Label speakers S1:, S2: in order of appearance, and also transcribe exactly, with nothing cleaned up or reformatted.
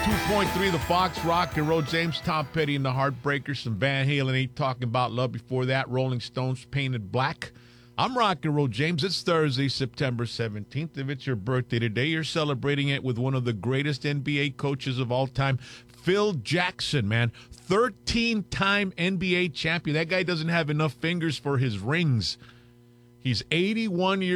S1: point three The Fox, Rock and Roll. James Tom Petty and the Heartbreakers. Some Van Halen ain't talking about love. Before that, Rolling Stones, Painted Black. I'm Rock and Roll James. It's Thursday, September seventeenth. If it's your birthday today, you're celebrating it with one of the greatest N B A coaches of all time, Phil Jackson, man. thirteen-time N B A champion. That guy doesn't have enough fingers for his rings. He's eighty-one years